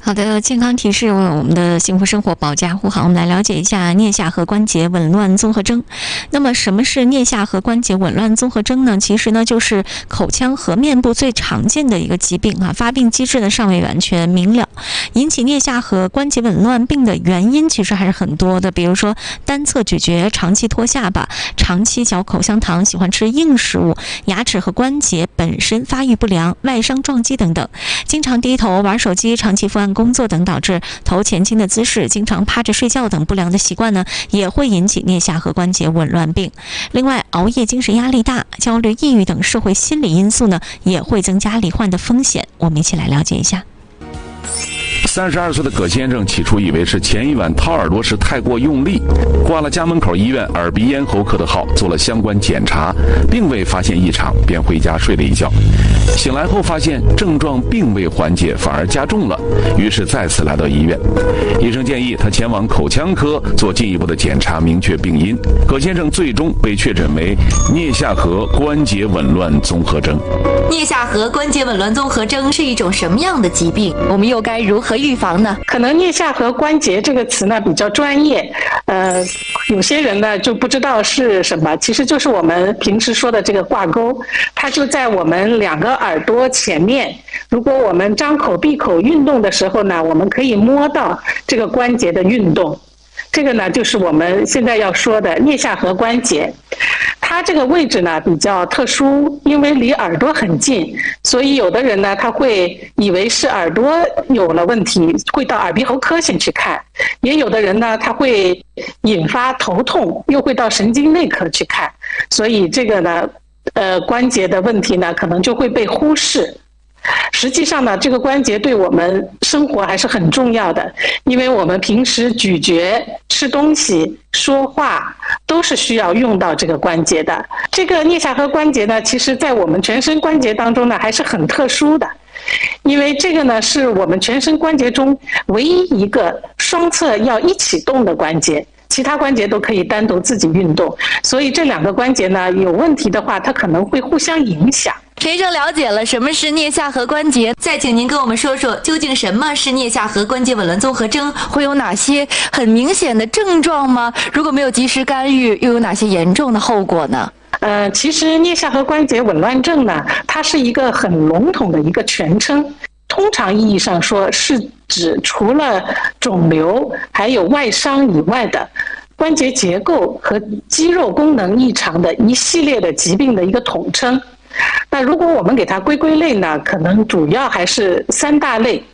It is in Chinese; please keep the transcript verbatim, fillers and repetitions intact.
好的，健康提示为我们的幸福生活保驾护航。我们来了解一下颞下颌关节紊乱综合征。那么什么是颞下颌关节紊乱综合征呢？其实呢就是口腔和面部最常见的一个疾病啊，发病机制呢尚未完全明了。引起颞下颌关节紊乱病的原因其实还是很多的，比如说单侧咀嚼、长期脱下巴、长期嚼口香糖、喜欢吃硬食物、牙齿和关节本身发育不良、外伤撞击等等。经常低头玩手机、长期伏案工作等导致头前倾的姿势、经常趴着睡觉等不良的习惯呢，也会引起颞下颌关节紊乱病。另外，熬夜、精神压力大、焦虑、抑郁等社会心理因素呢，也会增加罹患的风险。我们一起来了解一下。 三十二岁的葛先生起初以为是前一晚掏耳朵时太过用力，挂了家门口医院耳鼻咽喉科的号，做了相关检查，并未发现异常，便回家睡了一觉。醒来后发现症状并未缓解，反而加重了，于是再次来到医院。医生建议他前往口腔科做进一步的检查，明确病因。葛先生最终被确诊为颞下颌关节紊乱综合征。 颞下颌关节紊乱综合征是一种什么样的疾病？我们又该如何预防呢？ 可能颞下颌关节这个词呢比较专业，呃，有些人呢就不知道是什么，其实就是我们平时说的这个挂钩，它就在我们两个耳朵前面。如果我们张口闭口运动的时候呢，我们可以摸到这个关节的运动。这个呢就是我们现在要说的颞下颌关节。它这个位置呢比较特殊，因为离耳朵很近，所以有的人呢他会以为是耳朵有了问题，会到耳鼻喉科先去看；也有的人呢他会引发头痛，又会到神经内科去看。所以这个呢，呃，关节的问题呢可能就会被忽视。实际上呢，这个关节对我们生活还是很重要的，因为我们平时咀嚼、吃东西、说话都是需要用到这个关节的。这个颞下颌关节呢，其实在我们全身关节当中呢，还是很特殊的，因为这个呢是我们全身关节中唯一一个双侧要一起动的关节。其他关节都可以单独自己运动，所以这两个关节呢有问题的话，它可能会互相影响。 陈医生了解了什么是颞下颌关节，再请您跟我们说说究竟什么是颞下颌关节紊乱综合征，会有哪些很明显的症状吗？如果没有及时干预，又有哪些严重的后果呢？ 呃，其实颞下颌关节紊乱症呢，它是一个很笼统的一个全称。通常意义上说，是指除了肿瘤还有外伤以外的关节结构和肌肉功能异常的一系列的疾病的一个统称。那如果我们给它归归类呢，可能主要还是三大类。